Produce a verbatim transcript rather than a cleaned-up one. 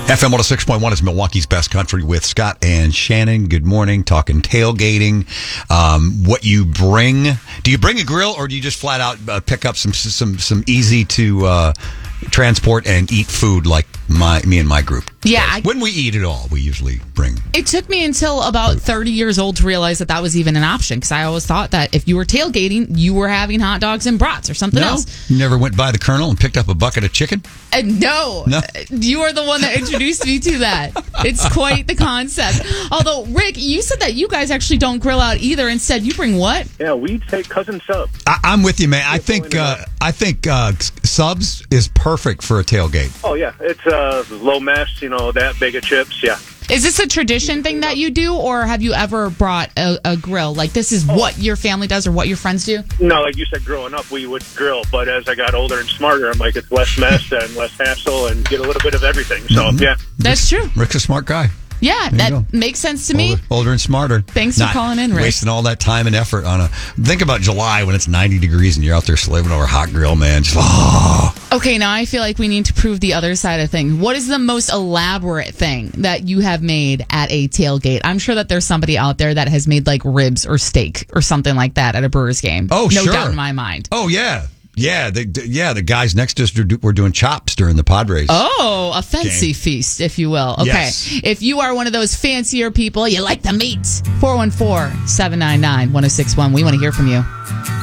F M one oh six point one is Milwaukee's Best Country with Scott and Shannon. Good morning. Talking tailgating. Um, what you bring? Do you bring a grill, or do you just flat out uh, pick up some some some easy to uh, transport and eat food like my me and my group? Yeah. I, when we eat at all, we usually bring. It took me until about thirty years old to realize that that was even an option, because I always thought that if you were tailgating, you were having hot dogs and brats or something No? else. You never went by the Colonel and picked up a bucket of chicken? Uh, no. No. You are the one that introduced me to that. It's quite the concept. Although, Rick, you said that you guys actually don't grill out either. Instead, you bring what? Yeah, we take cousin sub. I, I'm with you, man. I think uh, I think uh, subs is perfect for a tailgate. Oh, yeah. It's uh, low mesh, you know, that big of chips, yeah. Is this a tradition thing that you do, or have you ever brought a, a grill? Like, this is what your family does or what your friends do? No, like you said, growing up, we would grill. But as I got older and smarter, I'm like, it's less mess and less hassle and get a little bit of everything. So, Mm-hmm. yeah. That's true. Rick's a smart guy. Yeah, There you that makes sense to me. Older, older and smarter. Thanks for Not calling in, Rick. Wasting all that time and effort on a. Think about July when it's ninety degrees and you're out there slaving over a hot grill, man. Just, oh. Okay, now I feel like we need to prove the other side of things. What is the most elaborate thing that you have made at a tailgate? I'm sure that there's somebody out there that has made like ribs or steak or something like that at a Brewers game. Oh, no sure. doubt in my mind. Oh, yeah. Yeah, the, yeah, the guys next to us were doing chops during the Padres. Oh, a fancy Game. feast, if you will. Okay. Yes. If you are one of those fancier people, you like the meat, four one four, seven nine nine, one oh six one. We want to hear from you.